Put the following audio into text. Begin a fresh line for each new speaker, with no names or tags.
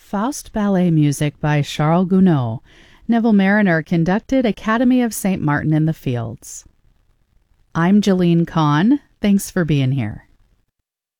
Faust ballet music by Charles Gounod. Neville Mariner conducted Academy of St. Martin in the Fields. I'm Jeline Kahn. Thanks for being here.